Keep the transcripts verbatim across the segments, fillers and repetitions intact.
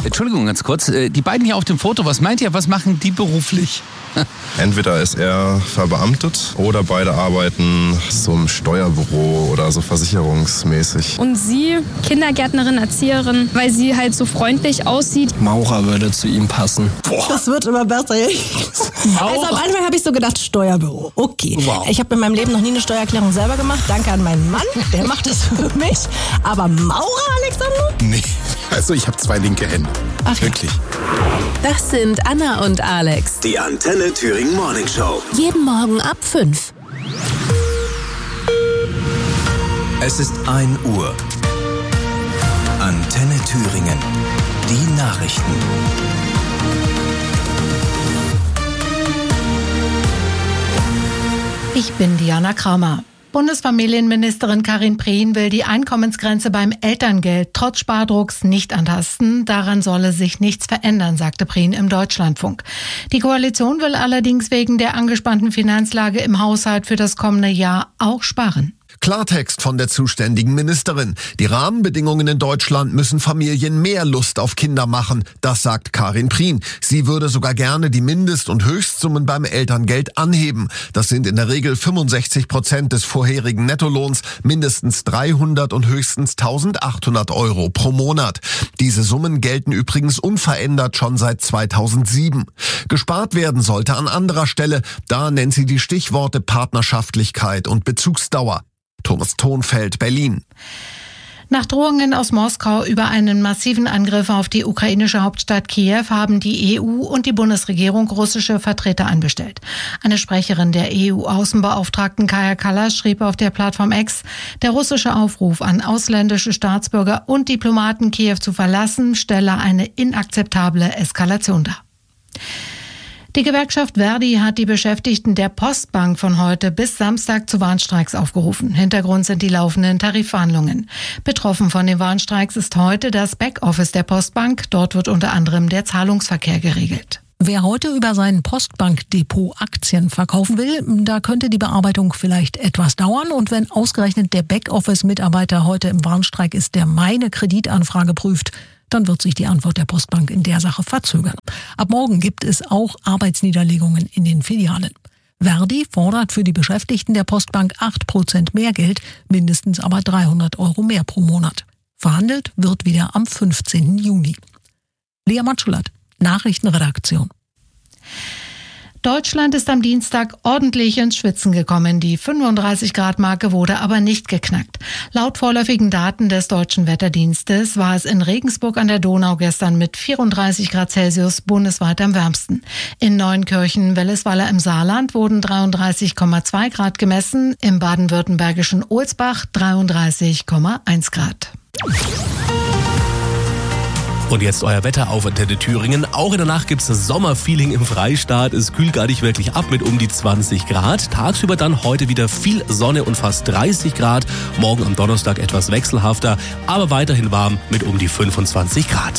Entschuldigung, ganz kurz. Die beiden hier auf dem Foto, was meint ihr, was machen die beruflich? Entweder ist er verbeamtet oder beide arbeiten so im Steuerbüro oder so versicherungsmäßig. Und sie, Kindergärtnerin, Erzieherin, weil sie halt so freundlich aussieht. Maurer würde zu ihm passen. Boah. Das wird immer besser. Also am Anfang habe ich so gedacht, Steuerbüro. Okay. Wow. Ich habe in meinem Leben noch nie eine Steuererklärung selber gemacht. Danke an meinen Mann, der macht das für mich. Aber Maurer, Alexander? Nee, also ich habe zwei linke Hände. Ach, wirklich. Das sind Anna und Alex. Die Antenne Thüringen Morning Show. Jeden Morgen ab fünf. Es ist ein Uhr. Antenne Thüringen. Die Nachrichten. Ich bin Diana Kramer. Bundesfamilienministerin Karin Prien will die Einkommensgrenze beim Elterngeld trotz Spardrucks nicht antasten. Daran solle sich nichts verändern, sagte Prien im Deutschlandfunk. Die Koalition will allerdings wegen der angespannten Finanzlage im Haushalt für das kommende Jahr auch sparen. Klartext von der zuständigen Ministerin. Die Rahmenbedingungen in Deutschland müssen Familien mehr Lust auf Kinder machen. Das sagt Karin Prien. Sie würde sogar gerne die Mindest- und Höchstsummen beim Elterngeld anheben. Das sind in der Regel fünfundsechzig Prozent des vorherigen Nettolohns, mindestens dreihundert und höchstens eintausendachthundert Euro pro Monat. Diese Summen gelten übrigens unverändert schon seit zweitausendsieben. Gespart werden sollte an anderer Stelle. Da nennt sie die Stichworte Partnerschaftlichkeit und Bezugsdauer. Thomas Thonfeld, Berlin. Nach Drohungen aus Moskau über einen massiven Angriff auf die ukrainische Hauptstadt Kiew haben die E U und die Bundesregierung russische Vertreter anbestellt. Eine Sprecherin der E U-Außenbeauftragten Kaja Kallas schrieb auf der Plattform X, der russische Aufruf an ausländische Staatsbürger und Diplomaten Kiew zu verlassen, stelle eine inakzeptable Eskalation dar. Die Gewerkschaft Verdi hat die Beschäftigten der Postbank von heute bis Samstag zu Warnstreiks aufgerufen. Hintergrund sind die laufenden Tarifverhandlungen. Betroffen von den Warnstreiks ist heute das Backoffice der Postbank. Dort wird unter anderem der Zahlungsverkehr geregelt. Wer heute über sein Postbankdepot Aktien verkaufen will, da könnte die Bearbeitung vielleicht etwas dauern. Und wenn ausgerechnet der Backoffice-Mitarbeiter heute im Warnstreik ist, der meine Kreditanfrage prüft, dann wird sich die Antwort der Postbank in der Sache verzögern. Ab morgen gibt es auch Arbeitsniederlegungen in den Filialen. Verdi fordert für die Beschäftigten der Postbank acht Prozent mehr Geld, mindestens aber dreihundert Euro mehr pro Monat. Verhandelt wird wieder am fünfzehnten Juni. Lea Matschulat, Nachrichtenredaktion. Deutschland ist am Dienstag ordentlich ins Schwitzen gekommen. Die fünfunddreißig Grad Marke wurde aber nicht geknackt. Laut vorläufigen Daten des Deutschen Wetterdienstes war es in Regensburg an der Donau gestern mit vierunddreißig Grad Celsius bundesweit am wärmsten. In Neunkirchen-Wellesweiler im Saarland wurden dreiunddreißig Komma zwei Grad gemessen, im baden-württembergischen Ohlsbach dreiunddreißig Komma eins Grad. Und jetzt euer Wetter auf Antenne Thüringen. Auch in der Nacht gibt's das Sommerfeeling im Freistaat. Es kühlt gar nicht wirklich ab mit um die zwanzig Grad. Tagsüber dann heute wieder viel Sonne und fast dreißig Grad. Morgen am Donnerstag etwas wechselhafter, aber weiterhin warm mit um die fünfundzwanzig Grad.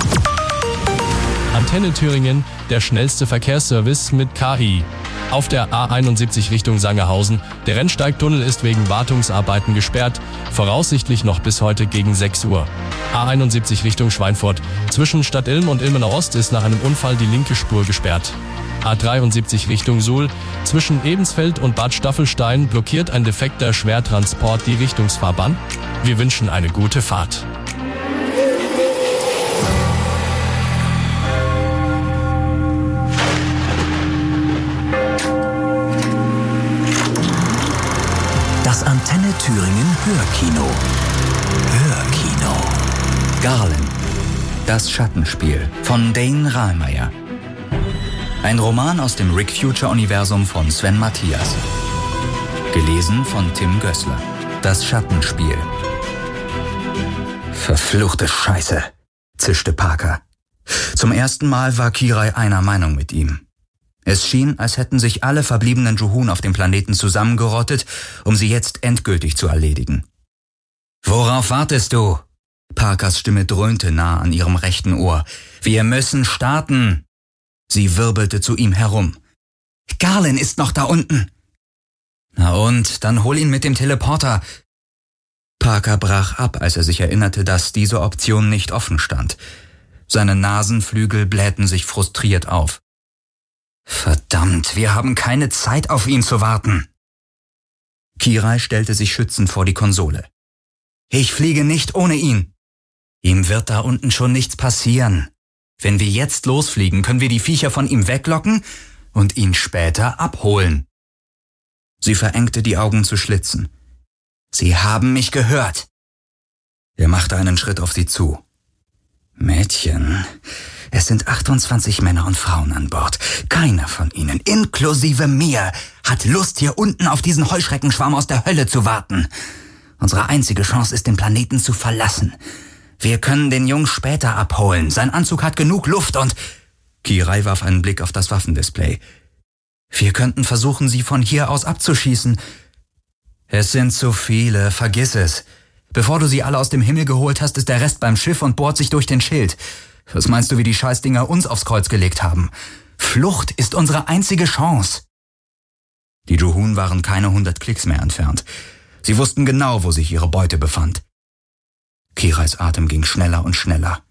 Antenne Thüringen, der schnellste Verkehrsservice mit K I. Auf der A einundsiebzig Richtung Sangerhausen. Der Rennsteigtunnel ist wegen Wartungsarbeiten gesperrt. Voraussichtlich noch bis heute gegen sechs Uhr. A einundsiebzig Richtung Schweinfurt. Zwischen Stadt Ilm und Ilmenau Ost ist nach einem Unfall die linke Spur gesperrt. A dreiundsiebzig Richtung Suhl. Zwischen Ebensfeld und Bad Staffelstein blockiert ein defekter Schwertransport die Richtungsfahrbahn. Wir wünschen eine gute Fahrt. Das Antenne Thüringen Hörkino. Hörkino. Garland. Das Schattenspiel von Dane Rahlmeier. Ein Roman aus dem Rick Future-Universum von Sven Matthias. Gelesen von Tim Gößler. Das Schattenspiel. Verfluchte Scheiße, zischte Parker. Zum ersten Mal war Kirai einer Meinung mit ihm. Es schien, als hätten sich alle verbliebenen Juhun auf dem Planeten zusammengerottet, um sie jetzt endgültig zu erledigen. »Worauf wartest du?« Parkers Stimme dröhnte nah an ihrem rechten Ohr. »Wir müssen starten!« Sie wirbelte zu ihm herum. »Garland ist noch da unten!« »Na und, dann hol ihn mit dem Teleporter!« Parker brach ab, als er sich erinnerte, dass diese Option nicht offen stand. Seine Nasenflügel blähten sich frustriert auf. Verdammt, wir haben keine Zeit, auf ihn zu warten. Kirai stellte sich schützend vor die Konsole. Ich fliege nicht ohne ihn. Ihm wird da unten schon nichts passieren. Wenn wir jetzt losfliegen, können wir die Viecher von ihm weglocken und ihn später abholen. Sie verengte die Augen zu Schlitzen. Sie haben mich gehört. Er machte einen Schritt auf sie zu. Mädchen, es sind achtundzwanzig Männer und Frauen an Bord. Keiner von ihnen, inklusive mir, hat Lust, hier unten auf diesen Heuschreckenschwarm aus der Hölle zu warten. Unsere einzige Chance ist, den Planeten zu verlassen. Wir können den Jungen später abholen. Sein Anzug hat genug Luft und... Kirai warf einen Blick auf das Waffendisplay. Wir könnten versuchen, sie von hier aus abzuschießen. Es sind zu viele, vergiss es. Bevor du sie alle aus dem Himmel geholt hast, ist der Rest beim Schiff und bohrt sich durch den Schild. Was meinst du, wie die Scheißdinger uns aufs Kreuz gelegt haben? Flucht ist unsere einzige Chance. Die Juhun waren keine hundert Klicks mehr entfernt. Sie wussten genau, wo sich ihre Beute befand. Kirais Atem ging schneller und schneller.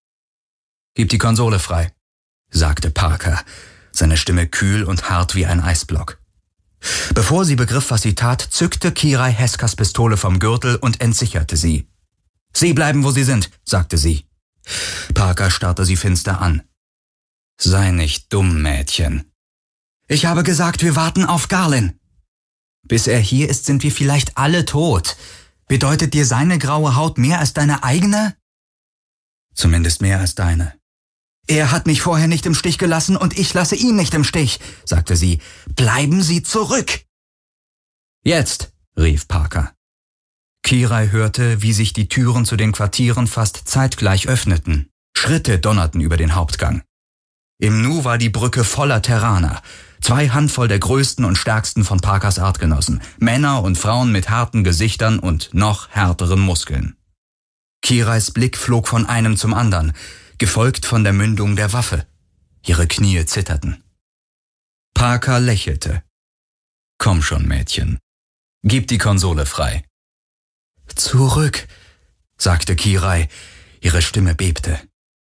Gib die Konsole frei, sagte Parker, seine Stimme kühl und hart wie ein Eisblock. Bevor sie begriff, was sie tat, zückte Kirai Heskas Pistole vom Gürtel und entsicherte sie. Sie bleiben, wo sie sind, sagte sie. Parker starrte sie finster an. Sei nicht dumm, Mädchen. Ich habe gesagt, wir warten auf Garlin. Bis er hier ist, sind wir vielleicht alle tot. Bedeutet dir seine graue Haut mehr als deine eigene? Zumindest mehr als deine. Er hat mich vorher nicht im Stich gelassen und ich lasse ihn nicht im Stich, sagte sie. Bleiben Sie zurück! Jetzt, rief Parker. Kirai hörte, wie sich die Türen zu den Quartieren fast zeitgleich öffneten. Schritte donnerten über den Hauptgang. Im Nu war die Brücke voller Terraner. Zwei Handvoll der größten und stärksten von Parkers Artgenossen. Männer und Frauen mit harten Gesichtern und noch härteren Muskeln. Kirais Blick flog von einem zum anderen, gefolgt von der Mündung der Waffe. Ihre Knie zitterten. Parker lächelte. Komm schon, Mädchen. Gib die Konsole frei. Zurück, sagte Kirai. Ihre Stimme bebte.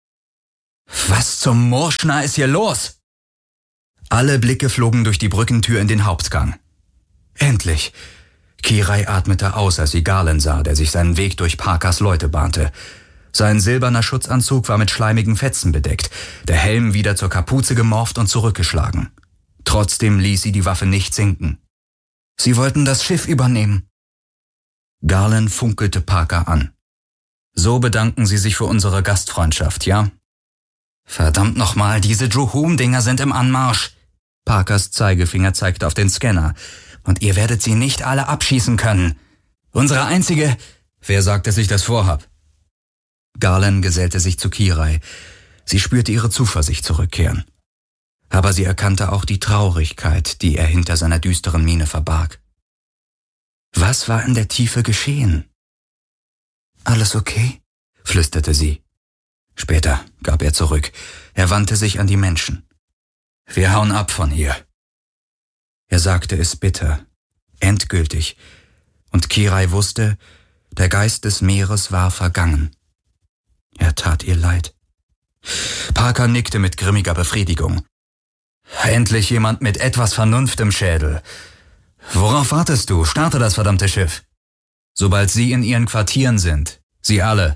Was zum Murschner ist hier los? Alle Blicke flogen durch die Brückentür in den Hauptgang. Endlich! Kirai atmete aus, als sie Garland sah, der sich seinen Weg durch Parkers Leute bahnte. Sein silberner Schutzanzug war mit schleimigen Fetzen bedeckt, der Helm wieder zur Kapuze gemorft und zurückgeschlagen. Trotzdem ließ sie die Waffe nicht sinken. Sie wollten das Schiff übernehmen. Garland funkelte Parker an. So bedanken Sie sich für unsere Gastfreundschaft, ja? Verdammt nochmal, diese Juhun-Dinger sind im Anmarsch. Parkers Zeigefinger zeigte auf den Scanner. Und ihr werdet sie nicht alle abschießen können. Unsere einzige... Wer sagt, dass ich das vorhab? Garland gesellte sich zu Kirai. Sie spürte ihre Zuversicht zurückkehren. Aber sie erkannte auch die Traurigkeit, die er hinter seiner düsteren Miene verbarg. Was war in der Tiefe geschehen? Alles okay? Flüsterte sie. Später, gab er zurück. Er wandte sich an die Menschen. Wir hauen ab von hier. Er sagte es bitter, endgültig, und Kirai wusste, der Geist des Meeres war vergangen. Er tat ihr leid. Parker nickte mit grimmiger Befriedigung. Endlich jemand mit etwas Vernunft im Schädel. Worauf wartest du? Starte das verdammte Schiff. Sobald Sie in Ihren Quartieren sind, Sie alle.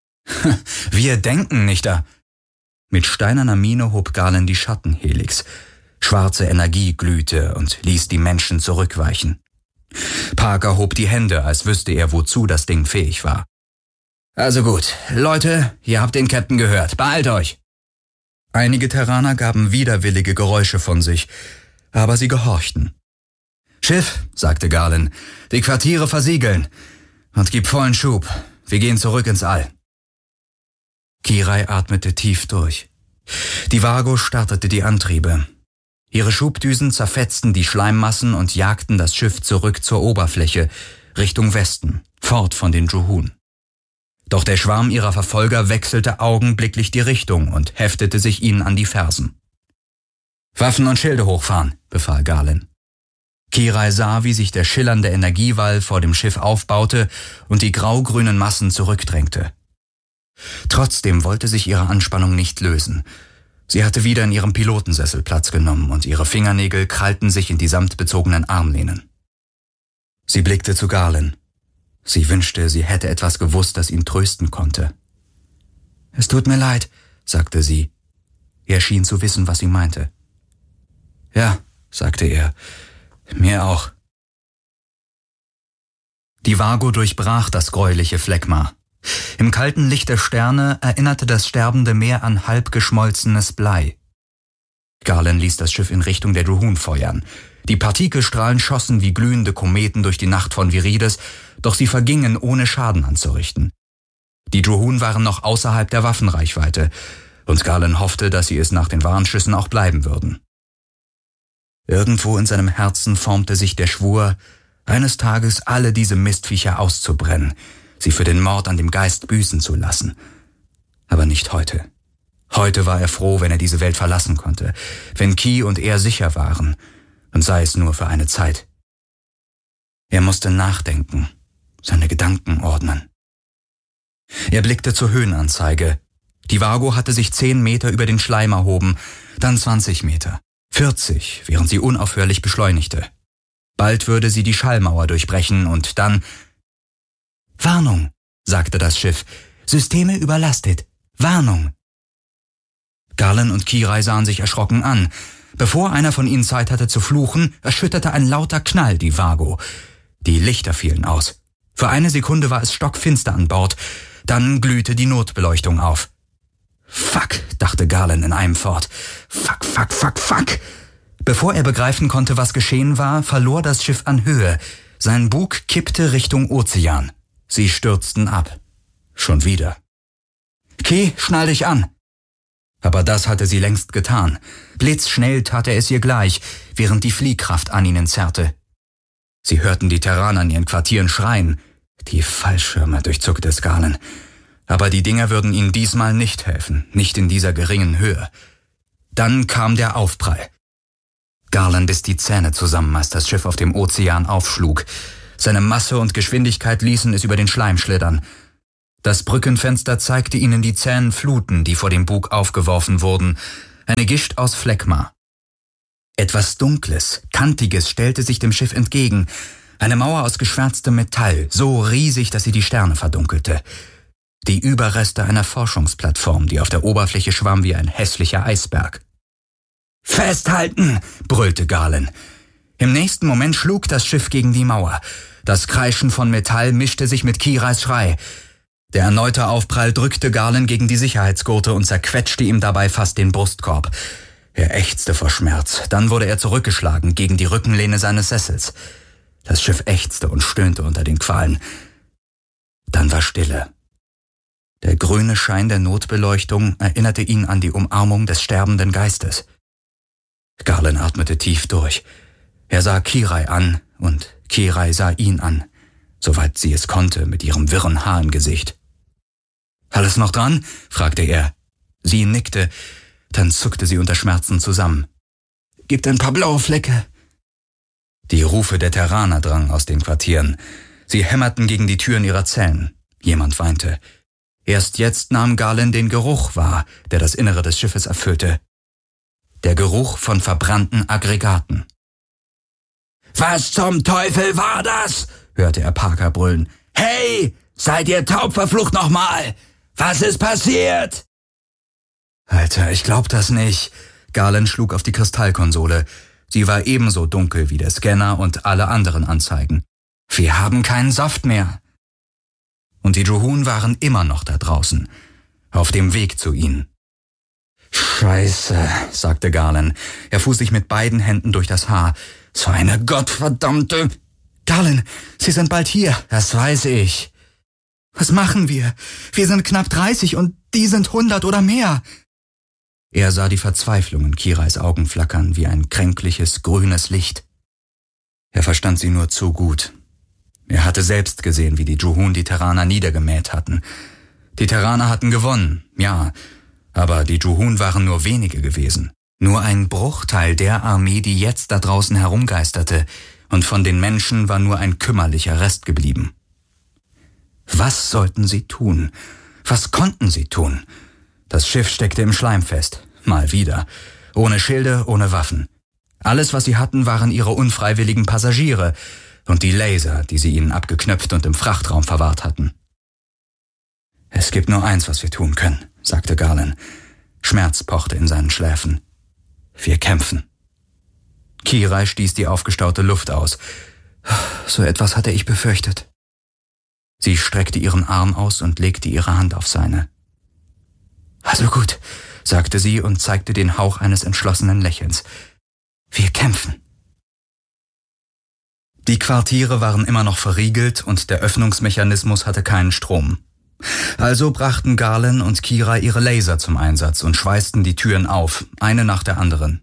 Wir denken nicht da. Mit steinerner Miene hob Garland die Schattenhelix. Schwarze Energie glühte und ließ die Menschen zurückweichen. Parker hob die Hände, als wüsste er, wozu das Ding fähig war. Also gut, Leute, ihr habt den Captain gehört. Beeilt euch! Einige Terraner gaben widerwillige Geräusche von sich, aber sie gehorchten. Schiff, sagte Garland, die Quartiere versiegeln und gib vollen Schub. Wir gehen zurück ins All. Kirai atmete tief durch. Die Vago startete die Antriebe. Ihre Schubdüsen zerfetzten die Schleimmassen und jagten das Schiff zurück zur Oberfläche, Richtung Westen, fort von den Juhun. Doch der Schwarm ihrer Verfolger wechselte augenblicklich die Richtung und heftete sich ihnen an die Fersen. Waffen und Schilde hochfahren, befahl Garland. Kirai sah, wie sich der schillernde Energiewall vor dem Schiff aufbaute und die grau-grünen Massen zurückdrängte. Trotzdem wollte sich ihre Anspannung nicht lösen. Sie hatte wieder in ihrem Pilotensessel Platz genommen und ihre Fingernägel krallten sich in die samtbezogenen Armlehnen. Sie blickte zu Garland. Sie wünschte, sie hätte etwas gewusst, das ihn trösten konnte. »Es tut mir leid«, sagte sie. Er schien zu wissen, was sie meinte. »Ja«, sagte er, »mir auch.« Die Vago durchbrach das gräuliche Phlegma. Im kalten Licht der Sterne erinnerte das sterbende Meer an halb geschmolzenes Blei. Garland ließ das Schiff in Richtung der Juhun feuern. Die Partikelstrahlen schossen wie glühende Kometen durch die Nacht von Viridis, doch sie vergingen, ohne Schaden anzurichten. Die Juhun waren noch außerhalb der Waffenreichweite, und Garland hoffte, dass sie es nach den Warnschüssen auch bleiben würden. Irgendwo in seinem Herzen formte sich der Schwur, eines Tages alle diese Mistviecher auszubrennen, sie für den Mord an dem Geist büßen zu lassen. Aber nicht heute. Heute war er froh, wenn er diese Welt verlassen konnte, wenn Ki und er sicher waren, und sei es nur für eine Zeit. Er musste nachdenken, seine Gedanken ordnen. Er blickte zur Höhenanzeige. Die Vago hatte sich zehn Meter über den Schleim erhoben, dann zwanzig Meter, vierzig, während sie unaufhörlich beschleunigte. Bald würde sie die Schallmauer durchbrechen und dann... »Warnung«, sagte das Schiff. »Systeme überlastet. Warnung.« Garland und Kirai sahen sich erschrocken an. Bevor einer von ihnen Zeit hatte zu fluchen, erschütterte ein lauter Knall die Vago. Die Lichter fielen aus. Für eine Sekunde war es stockfinster an Bord. Dann glühte die Notbeleuchtung auf. »Fuck«, dachte Garland in einem fort. »Fuck, fuck, fuck, fuck.« Bevor er begreifen konnte, was geschehen war, verlor das Schiff an Höhe. Sein Bug kippte Richtung Ozean. Sie stürzten ab. Schon wieder. »Ki, schnall dich an!« Aber das hatte sie längst getan. Blitzschnell tat er es ihr gleich, während die Fliehkraft an ihnen zerrte. Sie hörten die Terraner in ihren Quartieren schreien. Die Fallschirme, durchzuckte es Garland. Aber die Dinger würden ihnen diesmal nicht helfen, nicht in dieser geringen Höhe. Dann kam der Aufprall. Garland biss die Zähne zusammen, als das Schiff auf dem Ozean aufschlug. Seine Masse und Geschwindigkeit ließen es über den Schleim schlittern. Das Brückenfenster zeigte ihnen die zähen Fluten, die vor dem Bug aufgeworfen wurden. Eine Gischt aus Phlegma. Etwas Dunkles, Kantiges stellte sich dem Schiff entgegen. Eine Mauer aus geschwärztem Metall, so riesig, dass sie die Sterne verdunkelte. Die Überreste einer Forschungsplattform, die auf der Oberfläche schwamm wie ein hässlicher Eisberg. »Festhalten«, brüllte Garland. Im nächsten Moment schlug das Schiff gegen die Mauer. Das Kreischen von Metall mischte sich mit Kirais Schrei. Der erneute Aufprall drückte Garland gegen die Sicherheitsgurte und zerquetschte ihm dabei fast den Brustkorb. Er ächzte vor Schmerz. Dann wurde er zurückgeschlagen gegen die Rückenlehne seines Sessels. Das Schiff ächzte und stöhnte unter den Qualen. Dann war Stille. Der grüne Schein der Notbeleuchtung erinnerte ihn an die Umarmung des sterbenden Geistes. Garland atmete tief durch. Er sah Kirai an und Kirai sah ihn an, soweit sie es konnte, mit ihrem wirren Haar im Gesicht. »Alles noch dran?« fragte er. Sie nickte, dann zuckte sie unter Schmerzen zusammen. »Gibt ein paar blaue Flecke.« Die Rufe der Terraner drangen aus den Quartieren. Sie hämmerten gegen die Türen ihrer Zellen. Jemand weinte. Erst jetzt nahm Garland den Geruch wahr, der das Innere des Schiffes erfüllte. Der Geruch von verbrannten Aggregaten. »Was zum Teufel war das?« hörte er Parker brüllen. »Hey, seid ihr taub, verflucht nochmal! Was ist passiert?« »Alter, ich glaub das nicht.« Garland schlug auf die Kristallkonsole. Sie war ebenso dunkel wie der Scanner und alle anderen Anzeigen. »Wir haben keinen Saft mehr.« Und die Juhun waren immer noch da draußen, auf dem Weg zu ihnen. »Scheiße«, sagte Garland. Er fuhr sich mit beiden Händen durch das Haar. »So eine gottverdammte...« »Garland, Sie sind bald hier.« »Das weiß ich.« »Was machen wir? Wir sind knapp dreißig und die sind hundert oder mehr.« Er sah die Verzweiflung in Kirais Augen flackern wie ein kränkliches, grünes Licht. Er verstand sie nur zu gut. Er hatte selbst gesehen, wie die Juhun die Terraner niedergemäht hatten. Die Terraner hatten gewonnen, ja, aber die Juhun waren nur wenige gewesen. Nur ein Bruchteil der Armee, die jetzt da draußen herumgeisterte, und von den Menschen war nur ein kümmerlicher Rest geblieben. Was sollten sie tun? Was konnten sie tun? Das Schiff steckte im Schleim fest. Mal wieder. Ohne Schilde, ohne Waffen. Alles, was sie hatten, waren ihre unfreiwilligen Passagiere und die Laser, die sie ihnen abgeknöpft und im Frachtraum verwahrt hatten. »Es gibt nur eins, was wir tun können«, sagte Garland. Schmerz pochte in seinen Schläfen. »Wir kämpfen.« Kirai stieß die aufgestaute Luft aus. So etwas hatte ich befürchtet. Sie streckte ihren Arm aus und legte ihre Hand auf seine. »Also gut«, sagte sie und zeigte den Hauch eines entschlossenen Lächelns. »Wir kämpfen.« Die Quartiere waren immer noch verriegelt und der Öffnungsmechanismus hatte keinen Strom. Also brachten Garland und Kirai ihre Laser zum Einsatz und schweißten die Türen auf, eine nach der anderen.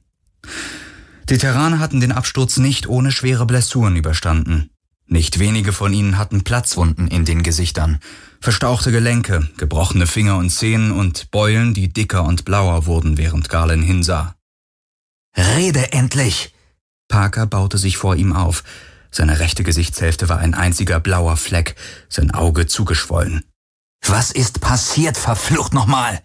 Die Terraner hatten den Absturz nicht ohne schwere Blessuren überstanden. Nicht wenige von ihnen hatten Platzwunden in den Gesichtern, verstauchte Gelenke, gebrochene Finger und Zehen und Beulen, die dicker und blauer wurden, während Garland hinsah. »Rede endlich!« Parker baute sich vor ihm auf. Seine rechte Gesichtshälfte war ein einziger blauer Fleck, sein Auge zugeschwollen. »Was ist passiert, verflucht nochmal?«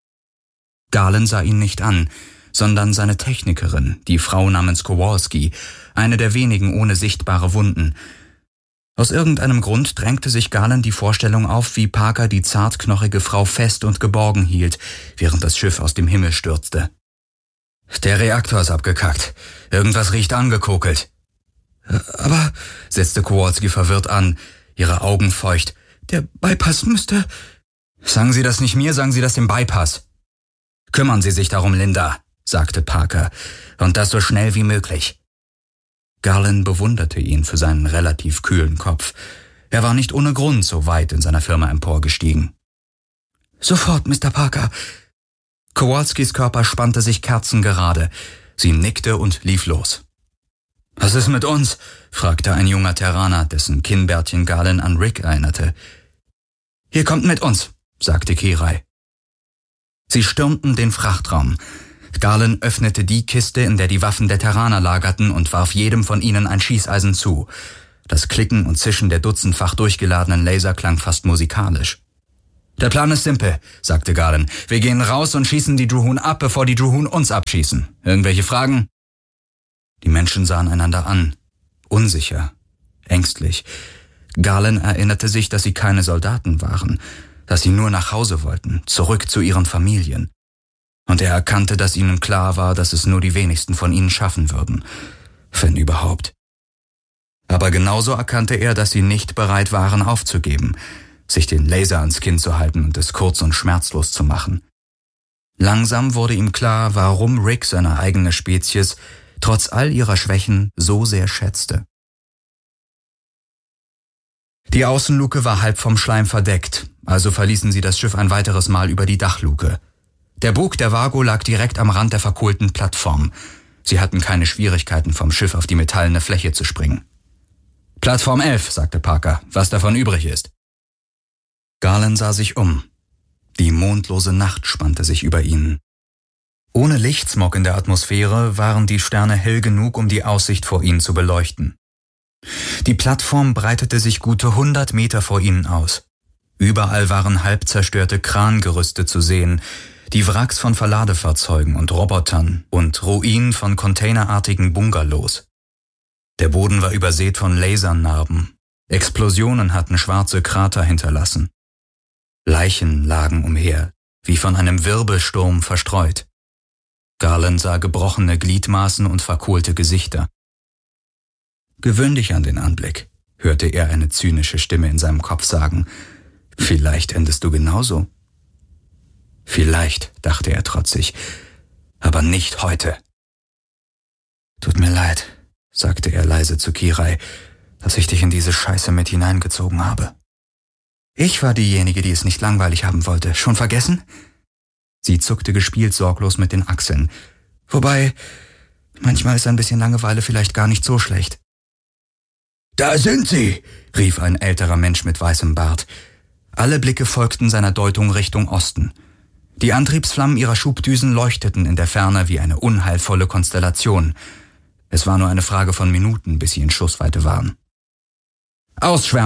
Garland sah ihn nicht an, sondern seine Technikerin, die Frau namens Kowalski, eine der wenigen ohne sichtbare Wunden. Aus irgendeinem Grund drängte sich Garland die Vorstellung auf, wie Parker die zartknochige Frau fest und geborgen hielt, während das Schiff aus dem Himmel stürzte. »Der Reaktor ist abgekackt. Irgendwas riecht angekokelt.« »Aber«, setzte Kowalski verwirrt an, ihre Augen feucht, »der Bypass müsste...« »Sagen Sie das nicht mir, sagen Sie das dem Bypass.« »Kümmern Sie sich darum, Linda«, sagte Parker, »und das so schnell wie möglich.« Garland bewunderte ihn für seinen relativ kühlen Kopf. Er war nicht ohne Grund so weit in seiner Firma emporgestiegen. »Sofort, Mister Parker.« Kowalskis Körper spannte sich kerzengerade. Sie nickte und lief los. »Was ist mit uns?« fragte ein junger Terraner, dessen Kinnbärtchen Garland an Rick erinnerte. »Ihr kommt mit uns«, sagte Kirai. Sie stürmten den Frachtraum. Garland öffnete die Kiste, in der die Waffen der Terraner lagerten, und warf jedem von ihnen ein Schießeisen zu. Das Klicken und Zischen der dutzendfach durchgeladenen Laser klang fast musikalisch. »Der Plan ist simpel«, sagte Garland. »Wir gehen raus und schießen die Druhun ab, bevor die Druhun uns abschießen. Irgendwelche Fragen?« Die Menschen sahen einander an. Unsicher, ängstlich. Garland erinnerte sich, dass sie keine Soldaten waren, dass sie nur nach Hause wollten, zurück zu ihren Familien. Und er erkannte, dass ihnen klar war, dass es nur die wenigsten von ihnen schaffen würden, wenn überhaupt. Aber genauso erkannte er, dass sie nicht bereit waren aufzugeben, sich den Laser ans Kinn zu halten und es kurz und schmerzlos zu machen. Langsam wurde ihm klar, warum Rick seine eigene Spezies trotz all ihrer Schwächen so sehr schätzte. Die Außenluke war halb vom Schleim verdeckt, also verließen sie das Schiff ein weiteres Mal über die Dachluke. Der Bug der Vago lag direkt am Rand der verkohlten Plattform. Sie hatten keine Schwierigkeiten, vom Schiff auf die metallene Fläche zu springen. »Plattform elf«, sagte Parker, »was davon übrig ist.« Garland sah sich um. Die mondlose Nacht spannte sich über ihnen. Ohne Lichtsmog in der Atmosphäre waren die Sterne hell genug, um die Aussicht vor ihnen zu beleuchten. Die Plattform breitete sich gute hundert Meter vor ihnen aus. Überall waren halb zerstörte Krangerüste zu sehen, die Wracks von Verladefahrzeugen und Robotern und Ruinen von containerartigen Bungalows. Der Boden war übersät von Lasernarben. Explosionen hatten schwarze Krater hinterlassen. Leichen lagen umher, wie von einem Wirbelsturm verstreut. Garland sah gebrochene Gliedmaßen und verkohlte Gesichter. »Gewöhn dich an den Anblick«, hörte er eine zynische Stimme in seinem Kopf sagen. »Vielleicht endest du genauso.« »Vielleicht«, dachte er trotzig, »aber nicht heute.« »Tut mir leid«, sagte er leise zu Kirai, »dass ich dich in diese Scheiße mit hineingezogen habe.« »Ich war diejenige, die es nicht langweilig haben wollte. Schon vergessen?« Sie zuckte gespielt sorglos mit den Achseln. »Wobei, manchmal ist ein bisschen Langeweile vielleicht gar nicht so schlecht.« »Da sind sie«, rief ein älterer Mensch mit weißem Bart. Alle Blicke folgten seiner Deutung Richtung Osten. Die Antriebsflammen ihrer Schubdüsen leuchteten in der Ferne wie eine unheilvolle Konstellation. Es war nur eine Frage von Minuten, bis sie in Schussweite waren. »Ausschwärmen«,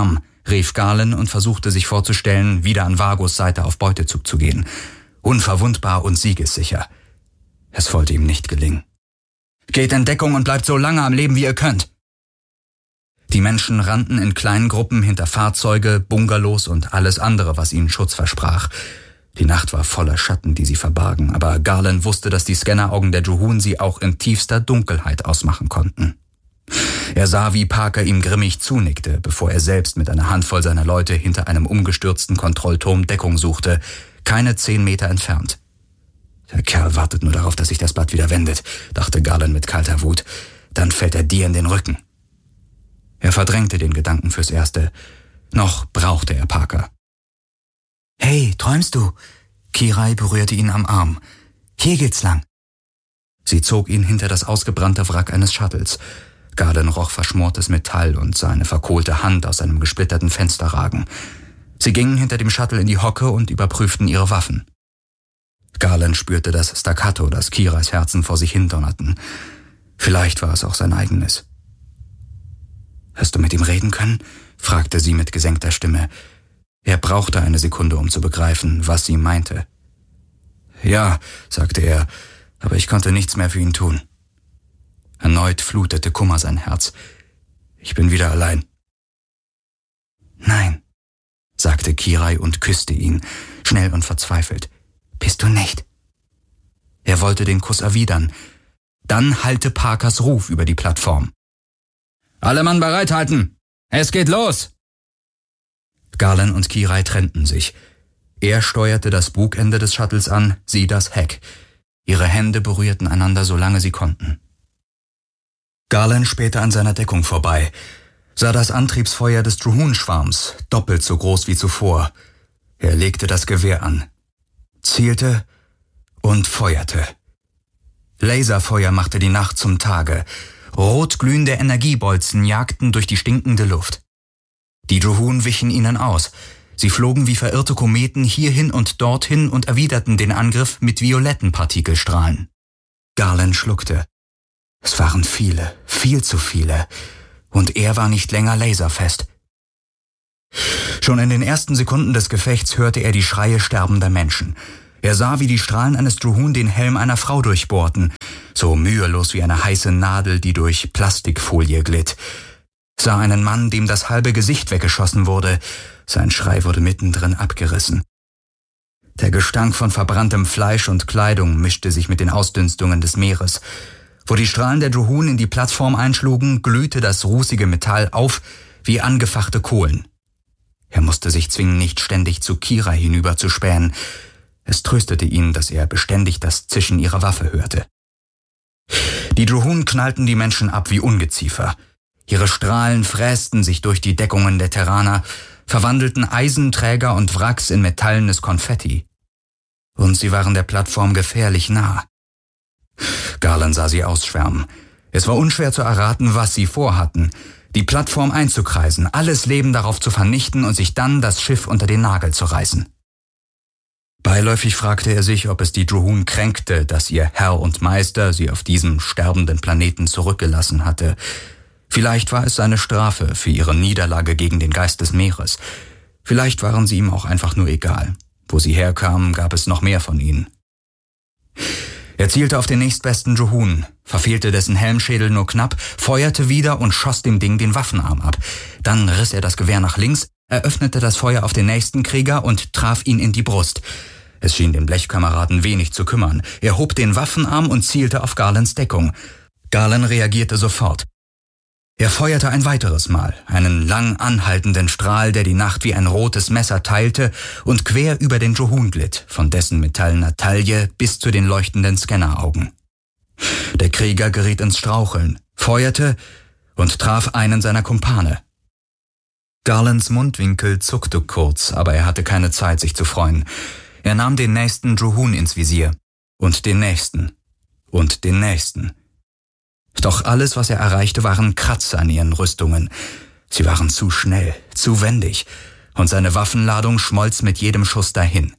rief Garland und versuchte sich vorzustellen, wieder an Vagos Seite auf Beutezug zu gehen. Unverwundbar und siegessicher. Es wollte ihm nicht gelingen. »Geht in Deckung und bleibt so lange am Leben, wie ihr könnt!« Die Menschen rannten in kleinen Gruppen hinter Fahrzeuge, Bungalows und alles andere, was ihnen Schutz versprach. Die Nacht war voller Schatten, die sie verbargen, aber Garland wusste, dass die Scanneraugen der Juhun sie auch in tiefster Dunkelheit ausmachen konnten. Er sah, wie Parker ihm grimmig zunickte, bevor er selbst mit einer Handvoll seiner Leute hinter einem umgestürzten Kontrollturm Deckung suchte, keine zehn Meter entfernt. »Der Kerl wartet nur darauf, dass sich das Blatt wieder wendet«, dachte Garland mit kalter Wut. »Dann fällt er dir in den Rücken.« Er verdrängte den Gedanken fürs Erste. Noch brauchte er Parker. »Hey, träumst du?« Kirai berührte ihn am Arm. »Hier geht's lang.« Sie zog ihn hinter das ausgebrannte Wrack eines Shuttles. Garland roch verschmortes Metall und sah eine verkohlte Hand aus einem gesplitterten Fenster ragen. Sie gingen hinter dem Shuttle in die Hocke und überprüften ihre Waffen. Garland spürte das Staccato, das Kirais Herzen vor sich hindonnerten. Vielleicht war es auch sein eigenes. »Hast du mit ihm reden können?« fragte sie mit gesenkter Stimme. Er brauchte eine Sekunde, um zu begreifen, was sie meinte. »Ja«, sagte er, aber ich konnte nichts mehr für ihn tun. Erneut flutete Kummer sein Herz. »Ich bin wieder allein.« »Nein«, sagte Kirai und küsste ihn, schnell und verzweifelt. »Bist du nicht?« Er wollte den Kuss erwidern. Dann hallte Parkers Ruf über die Plattform. »Alle Mann bereithalten! Es geht los!« Garland und Kirai trennten sich. Er steuerte das Bugende des Shuttles an, sie das Heck. Ihre Hände berührten einander, solange sie konnten. Garland spähte an seiner Deckung vorbei, sah das Antriebsfeuer des Juhun-Schwarms, doppelt so groß wie zuvor. Er legte das Gewehr an, zielte und feuerte. Laserfeuer machte die Nacht zum Tage. Rotglühende Energiebolzen jagten durch die stinkende Luft. Die Juhun wichen ihnen aus. Sie flogen wie verirrte Kometen hierhin und dorthin und erwiderten den Angriff mit violetten Partikelstrahlen. Garland schluckte. Es waren viele, viel zu viele. Und er war nicht länger laserfest. Schon in den ersten Sekunden des Gefechts hörte er die Schreie sterbender Menschen. Er sah, wie die Strahlen eines Juhun den Helm einer Frau durchbohrten, so mühelos wie eine heiße Nadel, die durch Plastikfolie glitt. Sah einen Mann, dem das halbe Gesicht weggeschossen wurde. Sein Schrei wurde mittendrin abgerissen. Der Gestank von verbranntem Fleisch und Kleidung mischte sich mit den Ausdünstungen des Meeres. Wo die Strahlen der Juhun in die Plattform einschlugen, glühte das rußige Metall auf wie angefachte Kohlen. Er musste sich zwingen, nicht ständig zu Kirai hinüberzuspähen. Es tröstete ihn, dass er beständig das Zischen ihrer Waffe hörte. Die Juhun knallten die Menschen ab wie Ungeziefer. Ihre Strahlen frästen sich durch die Deckungen der Terraner, verwandelten Eisenträger und Wracks in metallenes Konfetti. Und sie waren der Plattform gefährlich nah. Garland sah sie ausschwärmen. Es war unschwer zu erraten, was sie vorhatten. Die Plattform einzukreisen, alles Leben darauf zu vernichten und sich dann das Schiff unter den Nagel zu reißen. Beiläufig fragte er sich, ob es die Juhun kränkte, dass ihr Herr und Meister sie auf diesem sterbenden Planeten zurückgelassen hatte. Vielleicht war es seine Strafe für ihre Niederlage gegen den Geist des Meeres. Vielleicht waren sie ihm auch einfach nur egal. Wo sie herkamen, gab es noch mehr von ihnen. Er zielte auf den nächstbesten Juhun, verfehlte dessen Helmschädel nur knapp, feuerte wieder und schoss dem Ding den Waffenarm ab. Dann riss er das Gewehr nach links, eröffnete das Feuer auf den nächsten Krieger und traf ihn in die Brust. Es schien den Blechkameraden wenig zu kümmern. Er hob den Waffenarm und zielte auf Garlands Deckung. Garland reagierte sofort. Er feuerte ein weiteres Mal, einen lang anhaltenden Strahl, der die Nacht wie ein rotes Messer teilte und quer über den Juhun glitt, von dessen metallener Taille bis zu den leuchtenden Scanneraugen. Der Krieger geriet ins Straucheln, feuerte und traf einen seiner Kumpane. Garlands Mundwinkel zuckte kurz, aber er hatte keine Zeit, sich zu freuen. Er nahm den nächsten Juhun ins Visier und den nächsten und den nächsten. Doch alles, was er erreichte, waren Kratzer an ihren Rüstungen. Sie waren zu schnell, zu wendig, und seine Waffenladung schmolz mit jedem Schuss dahin.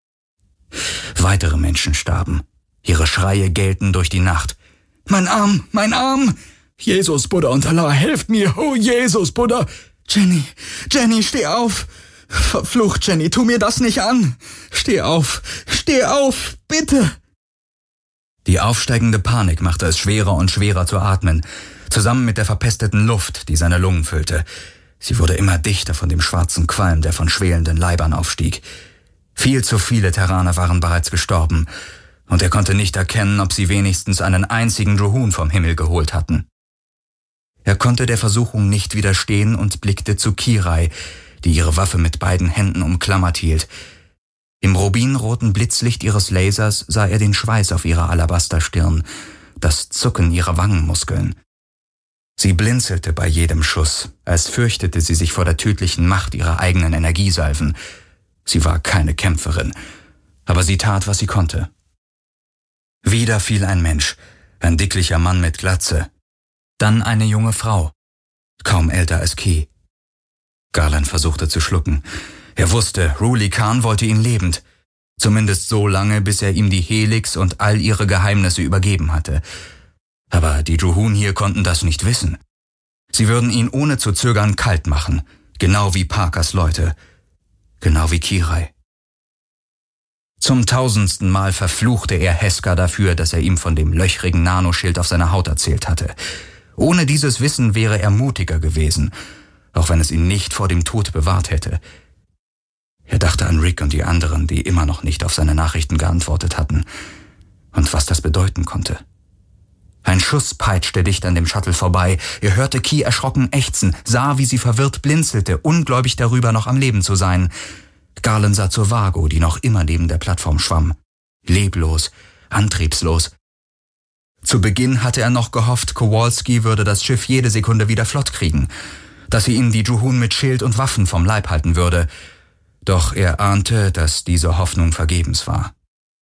Weitere Menschen starben. Ihre Schreie gellten durch die Nacht. »Mein Arm, mein Arm! Jesus, Buddha und Allah, helft mir! Oh, Jesus, Buddha!« Jenny, Jenny, steh auf! Verflucht, Jenny, tu mir das nicht an! Steh auf! Steh auf! Bitte! Die aufsteigende Panik machte es schwerer und schwerer zu atmen, zusammen mit der verpesteten Luft, die seine Lungen füllte. Sie wurde immer dichter von dem schwarzen Qualm, der von schwelenden Leibern aufstieg. Viel zu viele Terraner waren bereits gestorben, und er konnte nicht erkennen, ob sie wenigstens einen einzigen Juhun vom Himmel geholt hatten. Er konnte der Versuchung nicht widerstehen und blickte zu Kirai, die ihre Waffe mit beiden Händen umklammert hielt. Im rubinroten Blitzlicht ihres Lasers sah er den Schweiß auf ihrer Alabasterstirn, das Zucken ihrer Wangenmuskeln. Sie blinzelte bei jedem Schuss, als fürchtete sie sich vor der tödlichen Macht ihrer eigenen Energiesalven. Sie war keine Kämpferin, aber sie tat, was sie konnte. Wieder fiel ein Mensch, ein dicklicher Mann mit Glatze. Dann eine junge Frau, kaum älter als Key. Garland versuchte zu schlucken. Er wusste, Ruli Khan wollte ihn lebend. Zumindest so lange, bis er ihm die Helix und all ihre Geheimnisse übergeben hatte. Aber die Juhun hier konnten das nicht wissen. Sie würden ihn ohne zu zögern kalt machen, genau wie Parkers Leute, genau wie Kirai. Zum tausendsten Mal verfluchte er Heska dafür, dass er ihm von dem löchrigen Nanoschild auf seiner Haut erzählt hatte. Ohne dieses Wissen wäre er mutiger gewesen, auch wenn es ihn nicht vor dem Tod bewahrt hätte. Er dachte an Rick und die anderen, die immer noch nicht auf seine Nachrichten geantwortet hatten, und was das bedeuten konnte. Ein Schuss peitschte dicht an dem Shuttle vorbei. Er hörte Key erschrocken ächzen, sah, wie sie verwirrt blinzelte, ungläubig darüber, noch am Leben zu sein. Garland sah zur Vago, die noch immer neben der Plattform schwamm. Leblos, antriebslos. Zu Beginn hatte er noch gehofft, Kowalski würde das Schiff jede Sekunde wieder flott kriegen, dass sie ihnen die Juhun mit Schild und Waffen vom Leib halten würde. Doch er ahnte, dass diese Hoffnung vergebens war.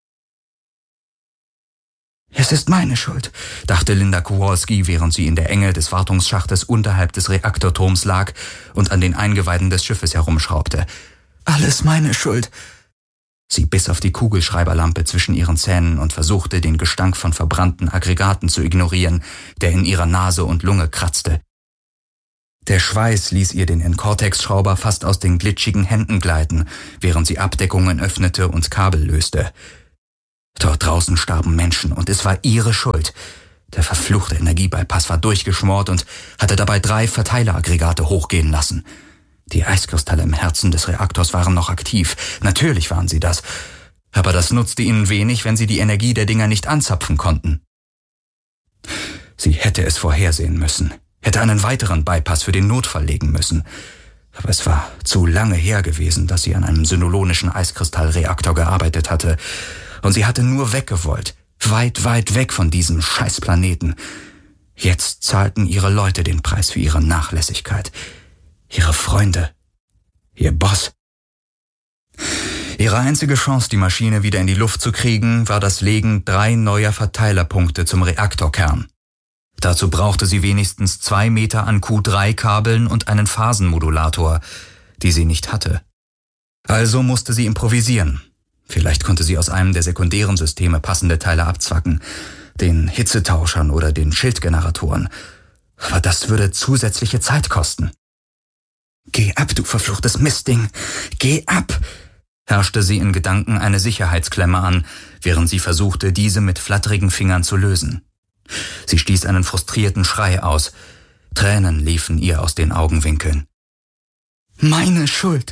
»Es ist meine Schuld«, dachte Linda Kowalski, während sie in der Enge des Wartungsschachtes unterhalb des Reaktorturms lag und an den Eingeweiden des Schiffes herumschraubte. »Alles meine Schuld.« Sie biss auf die Kugelschreiberlampe zwischen ihren Zähnen und versuchte, den Gestank von verbrannten Aggregaten zu ignorieren, der in ihrer Nase und Lunge kratzte. Der Schweiß ließ ihr den Encortex-Schrauber fast aus den glitschigen Händen gleiten, während sie Abdeckungen öffnete und Kabel löste. Dort draußen starben Menschen, und es war ihre Schuld. Der verfluchte Energiebypass war durchgeschmort und hatte dabei drei Verteileraggregate hochgehen lassen. Die Eiskristalle im Herzen des Reaktors waren noch aktiv. Natürlich waren sie das. Aber das nutzte ihnen wenig, wenn sie die Energie der Dinger nicht anzapfen konnten. Sie hätte es vorhersehen müssen, hätte einen weiteren Bypass für den Notfall legen müssen. Aber es war zu lange her gewesen, dass sie an einem synolonischen Eiskristallreaktor gearbeitet hatte. Und sie hatte nur weggewollt, weit, weit weg von diesem Scheißplaneten. Jetzt zahlten ihre Leute den Preis für ihre Nachlässigkeit. Ihre Freunde. Ihr Boss. Ihre einzige Chance, die Maschine wieder in die Luft zu kriegen, war das Legen drei neuer Verteilerpunkte zum Reaktorkern. Dazu brauchte sie wenigstens zwei Meter an Q drei Kabeln und einen Phasenmodulator, die sie nicht hatte. Also musste sie improvisieren. Vielleicht konnte sie aus einem der sekundären Systeme passende Teile abzwacken, den Hitzetauschern oder den Schildgeneratoren. Aber das würde zusätzliche Zeit kosten. »Geh ab, du verfluchtes Mistding! Geh ab!« herrschte sie in Gedanken eine Sicherheitsklemme an, während sie versuchte, diese mit flatterigen Fingern zu lösen. Sie stieß einen frustrierten Schrei aus. Tränen liefen ihr aus den Augenwinkeln. »Meine Schuld!«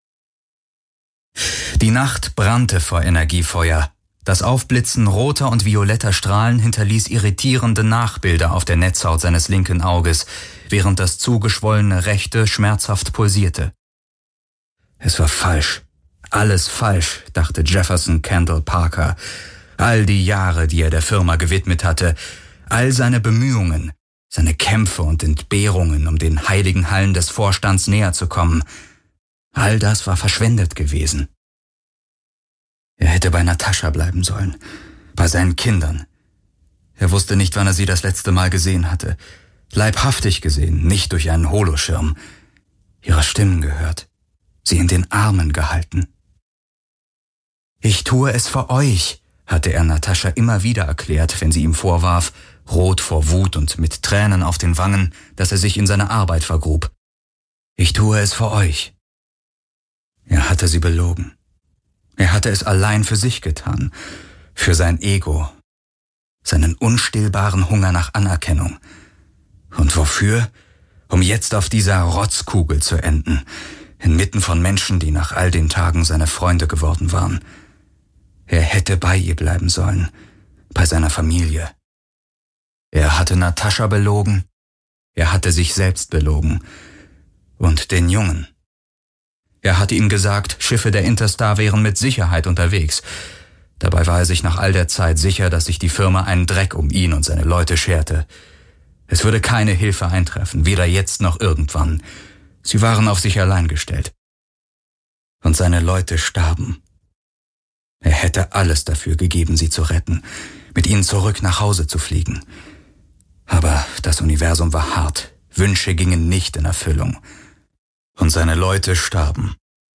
Die Nacht brannte vor Energiefeuer. Das Aufblitzen roter und violetter Strahlen hinterließ irritierende Nachbilder auf der Netzhaut seines linken Auges, während das zugeschwollene rechte schmerzhaft pulsierte. Es war falsch. Alles falsch, dachte Jefferson Kendall Parker. All die Jahre, die er der Firma gewidmet hatte, all seine Bemühungen, seine Kämpfe und Entbehrungen, um den heiligen Hallen des Vorstands näher zu kommen, all das war verschwendet gewesen. Er hätte bei Natascha bleiben sollen, bei seinen Kindern. Er wusste nicht, wann er sie das letzte Mal gesehen hatte. Leibhaftig gesehen, nicht durch einen Holoschirm. Ihre Stimmen gehört, sie in den Armen gehalten. »Ich tue es für euch«, hatte er Natascha immer wieder erklärt, wenn sie ihm vorwarf, rot vor Wut und mit Tränen auf den Wangen, dass er sich in seine Arbeit vergrub. Ich tue es für euch. Er hatte sie belogen. Er hatte es allein für sich getan, für sein Ego, seinen unstillbaren Hunger nach Anerkennung. Und wofür? Um jetzt auf dieser Rotzkugel zu enden, inmitten von Menschen, die nach all den Tagen seine Freunde geworden waren. Er hätte bei ihr bleiben sollen, bei seiner Familie. Er hatte Natascha belogen, er hatte sich selbst belogen und den Jungen. Er hatte ihm gesagt, Schiffe der Interstar wären mit Sicherheit unterwegs. Dabei war er sich nach all der Zeit sicher, dass sich die Firma einen Dreck um ihn und seine Leute scherte. Es würde keine Hilfe eintreffen, weder jetzt noch irgendwann. Sie waren auf sich allein gestellt. Und seine Leute starben. Er hätte alles dafür gegeben, sie zu retten, mit ihnen zurück nach Hause zu fliegen. Aber das Universum war hart, Wünsche gingen nicht in Erfüllung. Und seine Leute starben.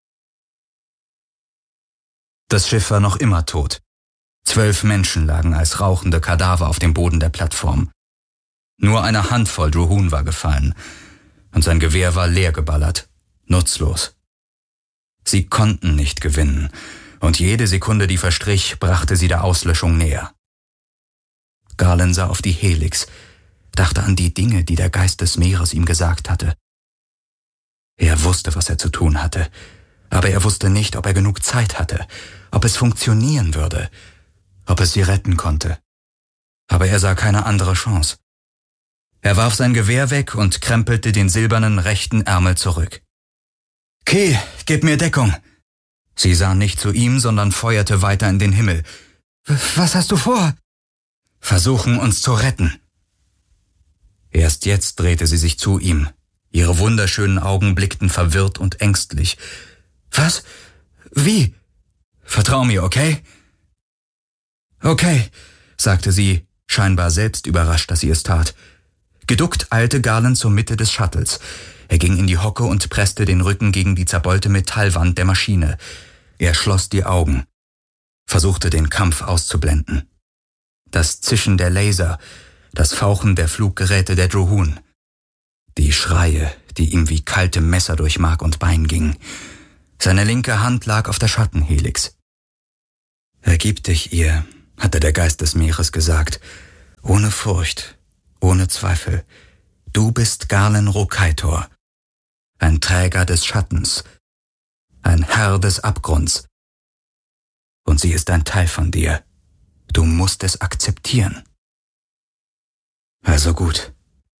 Das Schiff war noch immer tot. Zwölf Menschen lagen als rauchende Kadaver auf dem Boden der Plattform. Nur eine Handvoll Drohun war gefallen, und sein Gewehr war leer geballert, nutzlos. Sie konnten nicht gewinnen, und jede Sekunde, die verstrich, brachte sie der Auslöschung näher. Garland sah auf die Helix, dachte an die Dinge, die der Geist des Meeres ihm gesagt hatte. Er wusste, was er zu tun hatte, aber er wusste nicht, ob er genug Zeit hatte, ob es funktionieren würde, ob es sie retten konnte. Aber er sah keine andere Chance. Er warf sein Gewehr weg und krempelte den silbernen rechten Ärmel zurück. »Kay, gib mir Deckung!« Sie sah nicht zu ihm, sondern feuerte weiter in den Himmel. »Was hast du vor?« »Versuchen, uns zu retten.« Erst jetzt drehte sie sich zu ihm. Ihre wunderschönen Augen blickten verwirrt und ängstlich. »Was? Wie?« »Vertrau mir, okay?« »Okay«, sagte sie, scheinbar selbst überrascht, dass sie es tat. Geduckt eilte Garland zur Mitte des Shuttles. Er ging in die Hocke und presste den Rücken gegen die zerbeulte Metallwand der Maschine. Er schloss die Augen, versuchte den Kampf auszublenden. Das Zischen der Laser, das Fauchen der Fluggeräte der Drohun. Die Schreie, die ihm wie kalte Messer durch Mark und Bein gingen. Seine linke Hand lag auf der Schattenhelix. »Ergib dich ihr«, hatte der Geist des Meeres gesagt, »ohne Furcht, ohne Zweifel. Du bist Garland Rokaitor, ein Träger des Schattens, ein Herr des Abgrunds. Und sie ist ein Teil von dir. Du musst es akzeptieren.« Also gut.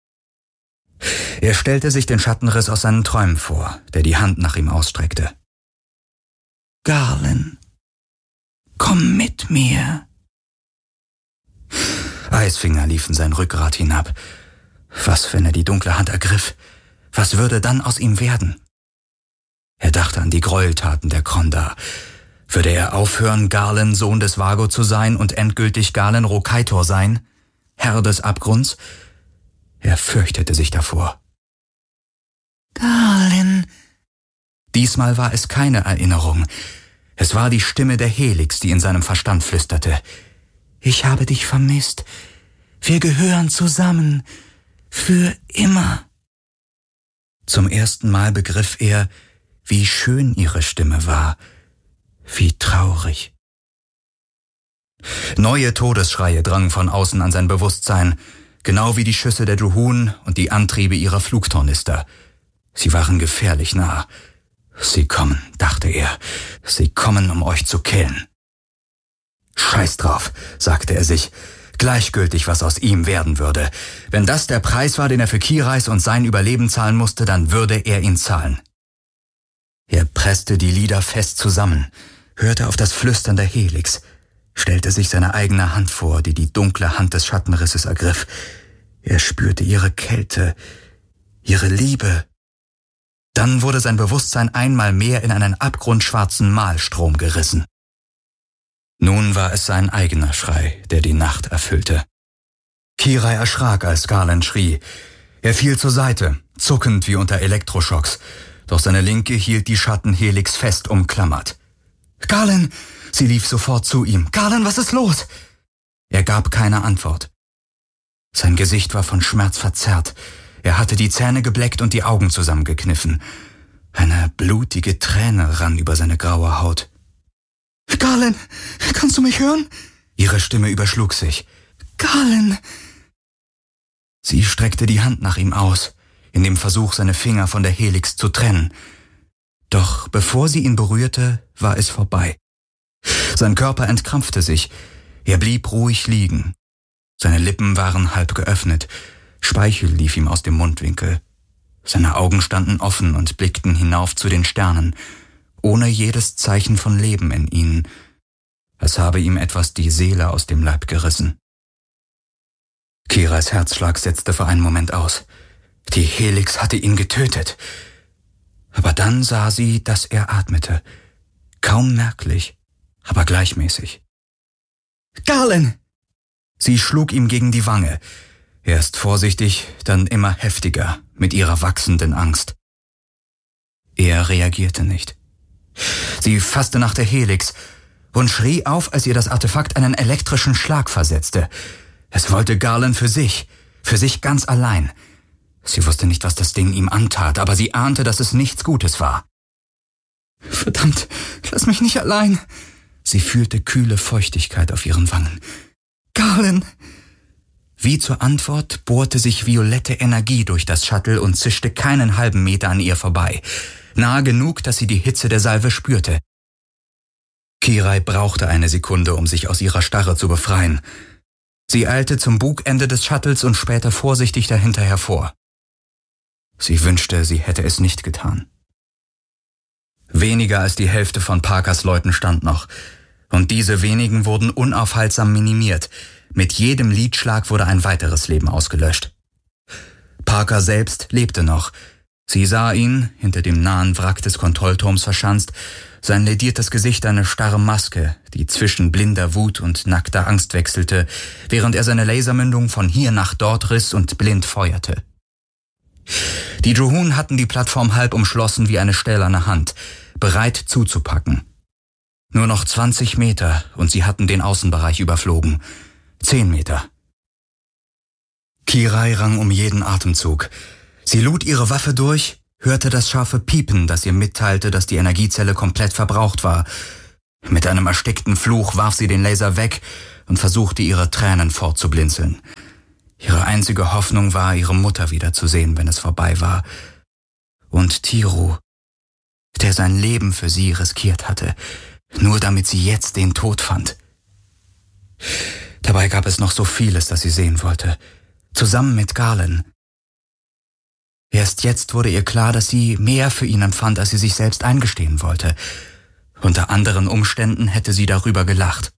Er stellte sich den Schattenriss aus seinen Träumen vor, der die Hand nach ihm ausstreckte. »Garland, komm mit mir.« Eisfinger liefen sein Rückgrat hinab. Was, wenn er die dunkle Hand ergriff? Was würde dann aus ihm werden? Er dachte an die Gräueltaten der Kronda. Würde er aufhören, Garland, Sohn des Vago zu sein und endgültig Garland Rokaitor sein? Herr des Abgrunds? Er fürchtete sich davor. »Garland.« Diesmal war es keine Erinnerung. Es war die Stimme der Helix, die in seinem Verstand flüsterte. »Ich habe dich vermisst. Wir gehören zusammen. Für immer.« Zum ersten Mal begriff er, wie schön ihre Stimme war, wie traurig. Neue Todesschreie drangen von außen an sein Bewusstsein, genau wie die Schüsse der Drohun und die Antriebe ihrer Flugtornister. Sie waren gefährlich nah. »Sie kommen«, dachte er, »sie kommen, um euch zu killen.« »Scheiß drauf«, sagte er sich, gleichgültig, was aus ihm werden würde. Wenn das der Preis war, den er für Kirais und sein Überleben zahlen musste, dann würde er ihn zahlen. Er presste die Lider fest zusammen, hörte auf das Flüstern der Helix, stellte sich seine eigene Hand vor, die die dunkle Hand des Schattenrisses ergriff. Er spürte ihre Kälte, ihre Liebe. Dann wurde sein Bewusstsein einmal mehr in einen abgrundschwarzen Mahlstrom gerissen. Nun war es sein eigener Schrei, der die Nacht erfüllte. Kirai erschrak, als Garland schrie. Er fiel zur Seite, zuckend wie unter Elektroschocks, doch seine Linke hielt die Schattenhelix fest umklammert. »Garland!« Sie lief sofort zu ihm. »Garland, was ist los?« Er gab keine Antwort. Sein Gesicht war von Schmerz verzerrt. Er hatte die Zähne gebleckt und die Augen zusammengekniffen. Eine blutige Träne rann über seine graue Haut. »Galen, kannst du mich hören?« Ihre Stimme überschlug sich. »Galen!« Sie streckte die Hand nach ihm aus, in dem Versuch, seine Finger von der Helix zu trennen. Doch bevor sie ihn berührte, war es vorbei. Sein Körper entkrampfte sich. Er blieb ruhig liegen. Seine Lippen waren halb geöffnet. Speichel lief ihm aus dem Mundwinkel. Seine Augen standen offen und blickten hinauf zu den Sternen, ohne jedes Zeichen von Leben in ihnen, als habe ihm etwas die Seele aus dem Leib gerissen. Kirais Herzschlag setzte für einen Moment aus. Die Helix hatte ihn getötet. Aber dann sah sie, dass er atmete. Kaum merklich, aber gleichmäßig. »Galen!« Sie schlug ihm gegen die Wange. Erst vorsichtig, dann immer heftiger, mit ihrer wachsenden Angst. Er reagierte nicht. Sie fasste nach der Helix und schrie auf, als ihr das Artefakt einen elektrischen Schlag versetzte. Es wollte Galen für sich, für sich ganz allein. Sie wusste nicht, was das Ding ihm antat, aber sie ahnte, dass es nichts Gutes war. »Verdammt, lass mich nicht allein!« Sie fühlte kühle Feuchtigkeit auf ihren Wangen. »Galen!« Wie zur Antwort bohrte sich violette Energie durch das Shuttle und zischte keinen halben Meter an ihr vorbei. Nahe genug, dass sie die Hitze der Salve spürte. Kirai brauchte eine Sekunde, um sich aus ihrer Starre zu befreien. Sie eilte zum Bugende des Shuttles und spähte vorsichtig dahinter hervor. Sie wünschte, sie hätte es nicht getan. Weniger als die Hälfte von Parkers Leuten stand noch, und diese wenigen wurden unaufhaltsam minimiert. Mit jedem Liedschlag wurde ein weiteres Leben ausgelöscht. Parker selbst lebte noch. Sie sah ihn, hinter dem nahen Wrack des Kontrollturms verschanzt, sein lediertes Gesicht eine starre Maske, die zwischen blinder Wut und nackter Angst wechselte, während er seine Lasermündung von hier nach dort riss und blind feuerte. Die Juhun hatten die Plattform halb umschlossen wie eine stählerne Hand, bereit zuzupacken. Nur noch zwanzig Meter und sie hatten den Außenbereich überflogen. Zehn Meter. Kirai rang um jeden Atemzug. Sie lud ihre Waffe durch, hörte das scharfe Piepen, das ihr mitteilte, dass die Energiezelle komplett verbraucht war. Mit einem erstickten Fluch warf sie den Laser weg und versuchte, ihre Tränen fortzublinzeln. Ihre einzige Hoffnung war, ihre Mutter wiederzusehen, wenn es vorbei war. Und Tiru, der sein Leben für sie riskiert hatte, nur damit sie jetzt den Tod fand. Dabei gab es noch so vieles, das sie sehen wollte, zusammen mit Galen. Erst jetzt wurde ihr klar, dass sie mehr für ihn empfand, als sie sich selbst eingestehen wollte. Unter anderen Umständen hätte sie darüber gelacht.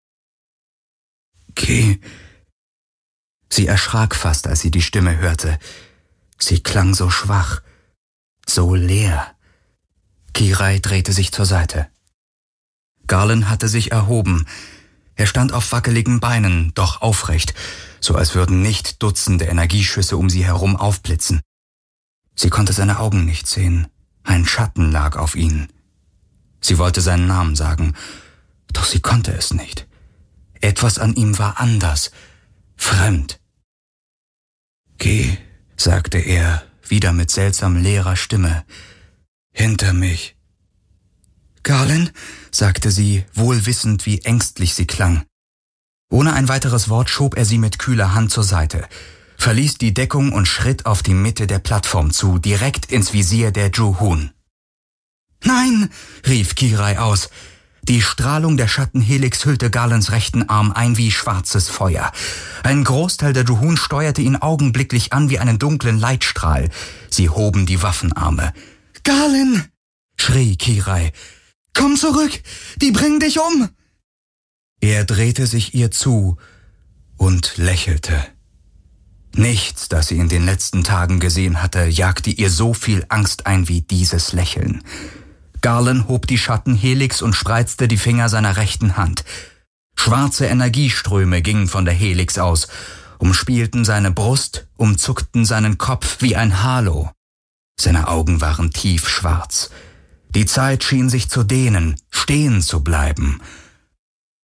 Geh. Sie erschrak fast, als sie die Stimme hörte. Sie klang so schwach, so leer. Kirai drehte sich zur Seite. Galen hatte sich erhoben. Er stand auf wackeligen Beinen, doch aufrecht, so als würden nicht Dutzende Energieschüsse um sie herum aufblitzen. Sie konnte seine Augen nicht sehen. Ein Schatten lag auf ihnen. Sie wollte seinen Namen sagen, doch sie konnte es nicht. Etwas an ihm war anders, fremd. »Geh«, sagte er, wieder mit seltsam leerer Stimme, »hinter mich.« »Galen«, sagte sie, wohl wissend, wie ängstlich sie klang. Ohne ein weiteres Wort schob er sie mit kühler Hand zur Seite, verließ die Deckung und schritt auf die Mitte der Plattform zu, direkt ins Visier der Juhun. »Nein«, rief Kirai aus. Die Strahlung der Schattenhelix hüllte Galens rechten Arm ein wie schwarzes Feuer. Ein Großteil der Juhun steuerte ihn augenblicklich an wie einen dunklen Leitstrahl. Sie hoben die Waffenarme. »Galen«, schrie Kirai. »Komm zurück! Die bringen dich um!« Er drehte sich ihr zu und lächelte. Nichts, das sie in den letzten Tagen gesehen hatte, jagte ihr so viel Angst ein wie dieses Lächeln. Galen hob die Schattenhelix und spreizte die Finger seiner rechten Hand. Schwarze Energieströme gingen von der Helix aus, umspielten seine Brust, umzuckten seinen Kopf wie ein Halo. Seine Augen waren tiefschwarz. Die Zeit schien sich zu dehnen, stehen zu bleiben.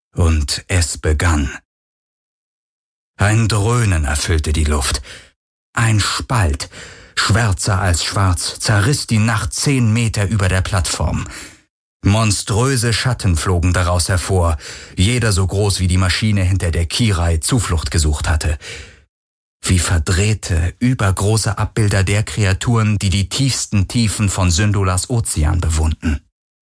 Und es begann. Ein Dröhnen erfüllte die Luft. Ein Spalt, schwärzer als schwarz, zerriss die Nacht zehn Meter über der Plattform. Monströse Schatten flogen daraus hervor, jeder so groß wie die Maschine, hinter der Kirai Zuflucht gesucht hatte. Wie verdrehte, übergroße Abbilder der Kreaturen, die die tiefsten Tiefen von Syndulas Ozean bewohnten.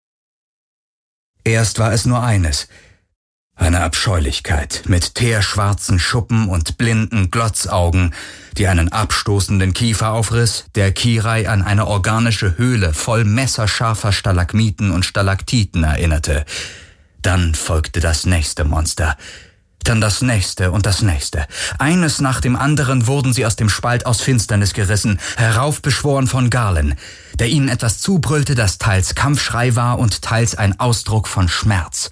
Erst war es nur eines: eine Abscheulichkeit mit teerschwarzen Schuppen und blinden Glotzaugen, die einen abstoßenden Kiefer aufriss, der Kirai an eine organische Höhle voll messerscharfer Stalagmiten und Stalaktiten erinnerte. Dann folgte das nächste Monster. Dann das nächste und das nächste. Eines nach dem anderen wurden sie aus dem Spalt aus Finsternis gerissen, heraufbeschworen von Garlen, der ihnen etwas zubrüllte, das teils Kampfschrei war und teils ein Ausdruck von Schmerz.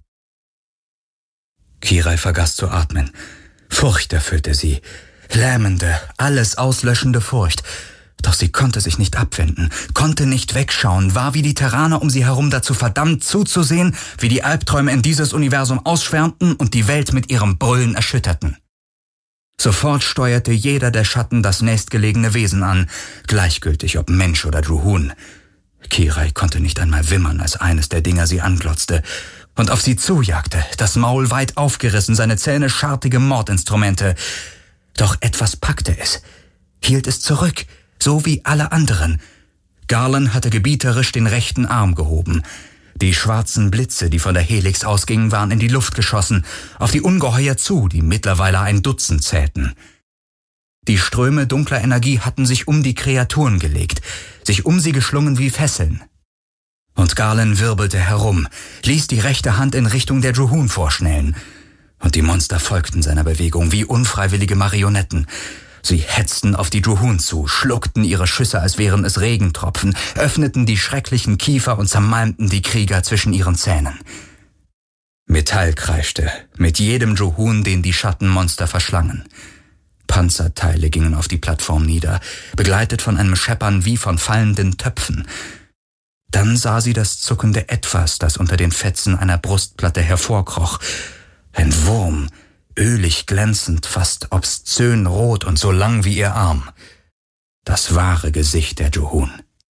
Kirai vergaß zu atmen. Furcht erfüllte sie. Lähmende, alles auslöschende Furcht. Doch sie konnte sich nicht abwenden, konnte nicht wegschauen, war wie die Terraner um sie herum dazu verdammt zuzusehen, wie die Albträume in dieses Universum ausschwärmten und die Welt mit ihrem Brüllen erschütterten. Sofort steuerte jeder der Schatten das nächstgelegene Wesen an, gleichgültig ob Mensch oder Juhun. Kirai konnte nicht einmal wimmern, als eines der Dinger sie anglotzte und auf sie zujagte, das Maul weit aufgerissen, seine Zähne schartige Mordinstrumente. Doch etwas packte es, hielt es zurück, so wie alle anderen. Garlen hatte gebieterisch den rechten Arm gehoben. Die schwarzen Blitze, die von der Helix ausgingen, waren in die Luft geschossen, auf die Ungeheuer zu, die mittlerweile ein Dutzend zählten. Die Ströme dunkler Energie hatten sich um die Kreaturen gelegt, sich um sie geschlungen wie Fesseln. Und Garlen wirbelte herum, ließ die rechte Hand in Richtung der Juhun vorschnellen. Und die Monster folgten seiner Bewegung wie unfreiwillige Marionetten. Sie hetzten auf die Juhun zu, schluckten ihre Schüsse, als wären es Regentropfen, öffneten die schrecklichen Kiefer und zermalmten die Krieger zwischen ihren Zähnen. Metall kreischte, mit jedem Juhun, den die Schattenmonster verschlangen. Panzerteile gingen auf die Plattform nieder, begleitet von einem Scheppern wie von fallenden Töpfen. Dann sah sie das zuckende Etwas, das unter den Fetzen einer Brustplatte hervorkroch. Ein Wurm, ölig glänzend, fast obszön rot und so lang wie ihr Arm. Das wahre Gesicht der Juhun.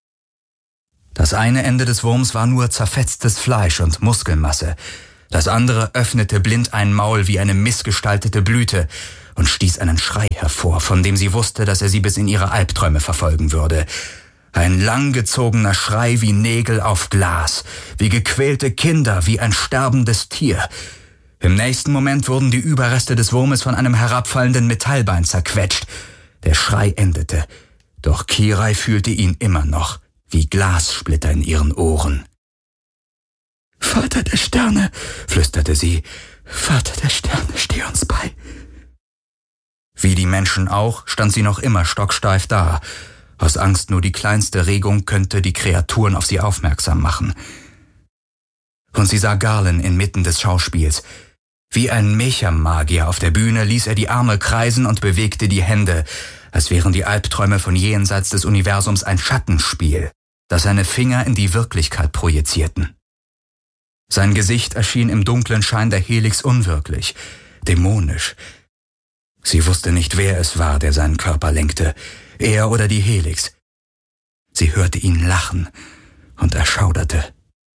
Das eine Ende des Wurms war nur zerfetztes Fleisch und Muskelmasse. Das andere öffnete blind ein Maul wie eine missgestaltete Blüte und stieß einen Schrei hervor, von dem sie wusste, dass er sie bis in ihre Albträume verfolgen würde. Ein langgezogener Schrei wie Nägel auf Glas, wie gequälte Kinder, wie ein sterbendes Tier. Im nächsten Moment wurden die Überreste des Wurmes von einem herabfallenden Metallbein zerquetscht. Der Schrei endete, doch Kirai fühlte ihn immer noch, wie Glassplitter in ihren Ohren. »Vater der Sterne«, flüsterte sie, »Vater der Sterne, steh uns bei.« Wie die Menschen auch, stand sie noch immer stocksteif da. Aus Angst, nur die kleinste Regung könnte die Kreaturen auf sie aufmerksam machen. Und sie sah Garlen inmitten des Schauspiels. Wie ein Mecha-Magier auf der Bühne ließ er die Arme kreisen und bewegte die Hände, als wären die Albträume von jenseits des Universums ein Schattenspiel, das seine Finger in die Wirklichkeit projizierten. Sein Gesicht erschien im dunklen Schein der Helix unwirklich, dämonisch. Sie wusste nicht, wer es war, der seinen Körper lenkte, er oder die Helix. Sie hörte ihn lachen und erschauderte.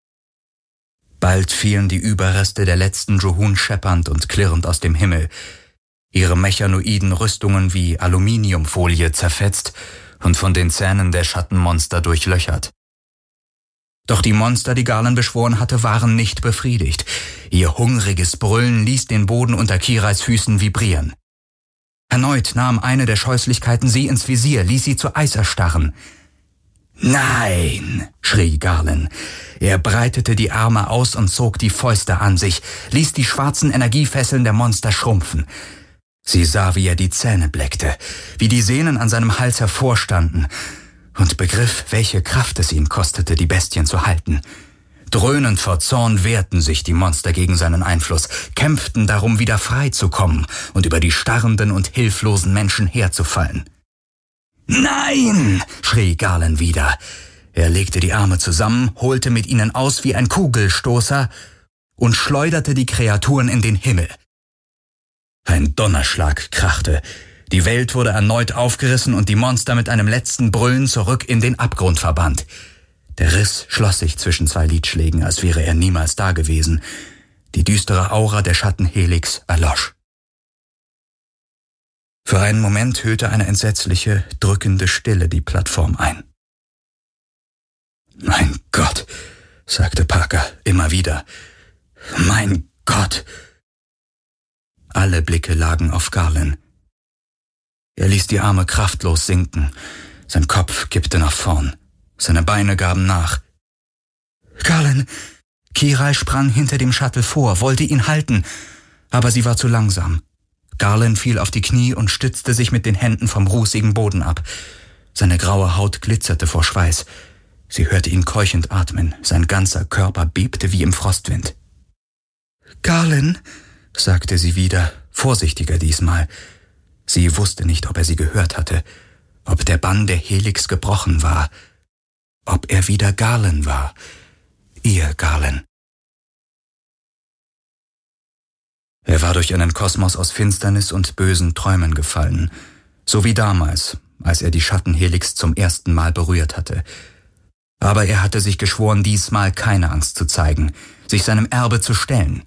Bald fielen die Überreste der letzten Juhun scheppernd und klirrend aus dem Himmel, ihre mechanoiden Rüstungen wie Aluminiumfolie zerfetzt und von den Zähnen der Schattenmonster durchlöchert. Doch die Monster, die Garlen beschworen hatte, waren nicht befriedigt. Ihr hungriges Brüllen ließ den Boden unter Kirais Füßen vibrieren. Erneut nahm eine der Scheußlichkeiten sie ins Visier, ließ sie zu Eis erstarren. »Nein«, schrie Garlen. Er breitete die Arme aus und zog die Fäuste an sich, ließ die schwarzen Energiefesseln der Monster schrumpfen. Sie sah, wie er die Zähne bleckte, wie die Sehnen an seinem Hals hervorstanden und begriff, welche Kraft es ihn kostete, die Bestien zu halten. Dröhnend vor Zorn wehrten sich die Monster gegen seinen Einfluss, kämpften darum, wieder frei zu kommen und über die starrenden und hilflosen Menschen herzufallen. »Nein«, schrie Garlen wieder. Er legte die Arme zusammen, holte mit ihnen aus wie ein Kugelstoßer und schleuderte die Kreaturen in den Himmel. Ein Donnerschlag krachte. Die Welt wurde erneut aufgerissen und die Monster mit einem letzten Brüllen zurück in den Abgrund verbannt. Der Riss schloss sich zwischen zwei Lidschlägen, als wäre er niemals dagewesen. Die düstere Aura der Schattenhelix erlosch. Für einen Moment hüllte eine entsetzliche, drückende Stille die Plattform ein. »Mein Gott«, sagte Parker immer wieder. »Mein Gott!« Alle Blicke lagen auf Garlin. Er ließ die Arme kraftlos sinken. Sein Kopf kippte nach vorn. Seine Beine gaben nach. »Garlin!« Kirai sprang hinter dem Shuttle vor, wollte ihn halten, aber sie war zu langsam. Garlin fiel auf die Knie und stützte sich mit den Händen vom rußigen Boden ab. Seine graue Haut glitzerte vor Schweiß. Sie hörte ihn keuchend atmen. Sein ganzer Körper bebte wie im Frostwind. »Garlin«, sagte sie wieder, vorsichtiger diesmal. Sie wusste nicht, ob er sie gehört hatte, ob der Bann der Helix gebrochen war, ob er wieder Garlin war, ihr Garlin. Er war durch einen Kosmos aus Finsternis und bösen Träumen gefallen, so wie damals, als er die Schattenhelix zum ersten Mal berührt hatte. Aber er hatte sich geschworen, diesmal keine Angst zu zeigen, sich seinem Erbe zu stellen.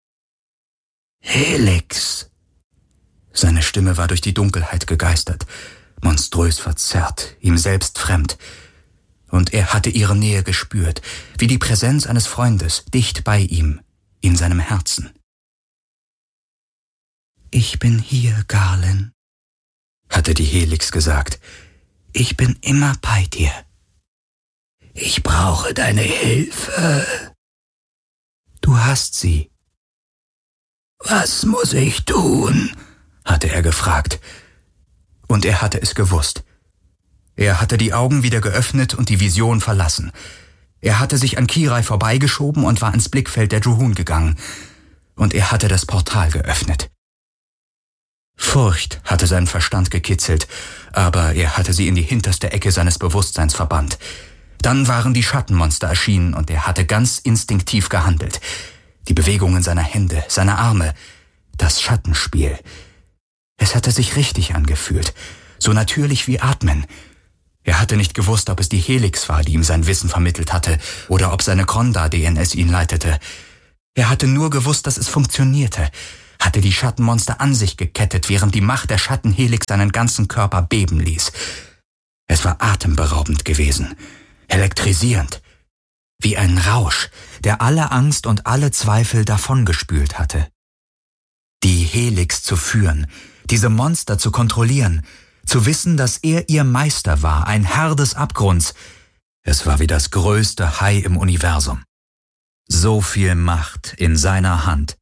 »Helix!« Seine Stimme war durch die Dunkelheit gegeistert, monströs verzerrt, ihm selbst fremd. Und er hatte ihre Nähe gespürt, wie die Präsenz eines Freundes, dicht bei ihm, in seinem Herzen. »Ich bin hier, Garlin«, hatte die Helix gesagt. »Ich bin immer bei dir. Ich brauche deine Hilfe.« »Du hast sie.« »Was muss ich tun?«, hatte er gefragt. Und er hatte es gewusst. Er hatte die Augen wieder geöffnet und die Vision verlassen. Er hatte sich an Kirai vorbeigeschoben und war ins Blickfeld der Juhun gegangen. Und er hatte das Portal geöffnet. Furcht hatte seinen Verstand gekitzelt, aber er hatte sie in die hinterste Ecke seines Bewusstseins verbannt. Dann waren die Schattenmonster erschienen und er hatte ganz instinktiv gehandelt. Die Bewegungen seiner Hände, seiner Arme, das Schattenspiel. Es hatte sich richtig angefühlt, so natürlich wie Atmen. Er hatte nicht gewusst, ob es die Helix war, die ihm sein Wissen vermittelt hatte, oder ob seine Kronda-D N S ihn leitete. Er hatte nur gewusst, dass es funktionierte, hatte die Schattenmonster an sich gekettet, während die Macht der Schattenhelix seinen ganzen Körper beben ließ. Es war atemberaubend gewesen, elektrisierend, wie ein Rausch, der alle Angst und alle Zweifel davongespült hatte. Die Helix zu führen, diese Monster zu kontrollieren, zu wissen, dass er ihr Meister war, ein Herr des Abgrunds. Es war wie das größte Hai im Universum. So viel Macht in seiner Hand.